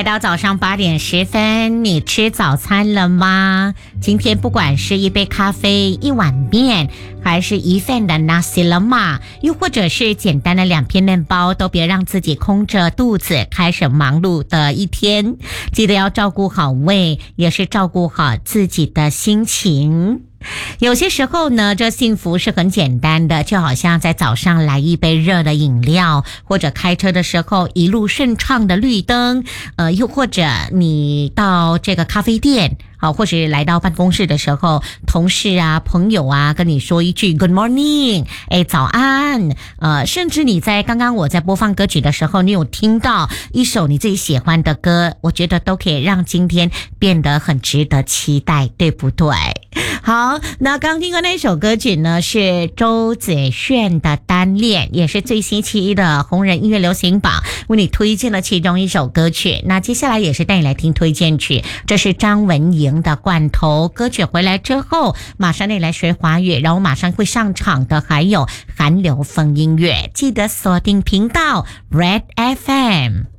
来到早上8:10，你吃早餐了吗？今天不管是一杯咖啡、一碗面，还是一份的 nasi lemak， 又或者是简单的2片面包，都别让自己空着肚子开始忙碌的一天。记得要照顾好胃，也是照顾好自己的心情。有些时候呢，这幸福是很简单的，就好像在早上来一杯热的饮料，或者开车的时候一路顺畅的绿灯，又或者你到这个咖啡店，或者来到办公室的时候，同事啊、朋友啊跟你说一句 Good morning， 早安，甚至你在刚刚我在播放歌曲的时候，你有听到一首你自己喜欢的歌，我觉得都可以让今天变得很值得期待，对不对？好，那刚听过那首歌曲呢，是周子炫的《单恋》，也是最新期1的红人音乐流行榜为你推荐了其中一首歌曲。那接下来也是带你来听推荐曲，这是张文莹的《罐头》。歌曲回来之后，马上带你来学华语，然后马上会上场的还有韩流风音乐，记得锁定频道 Red FM。